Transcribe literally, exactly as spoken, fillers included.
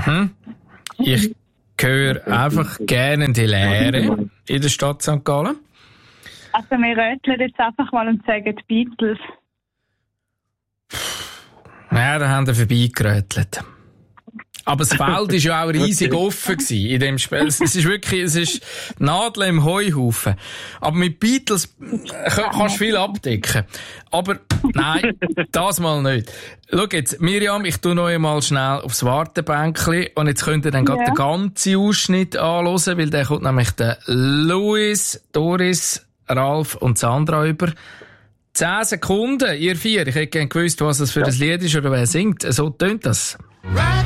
Mhm. Ich höre einfach gerne in die Lehre in der Stadt Sankt Gallen. Also wir röteln jetzt einfach mal und sagen die Beatles. Ja, da haben wir vorbeigerötelt. Aber das Feld war ja auch riesig offen gewesen in dem Spiel. Es ist wirklich, es ist Nadel im Heuhaufen. Aber mit Beatles kannst du viel abdecken. Aber nein, das mal nicht. Schau jetzt, Miriam, ich tu noch einmal schnell aufs Wartebänkchen und jetzt könnt ihr dann gerade ja. den ganzen Ausschnitt anhören, weil der kommt nämlich der Louis, Doris, Ralf und Sandra über. Zehn Sekunden, ihr vier. Ich hätte gerne gewusst, was das für ein Lied ist oder wer singt. So tönt das.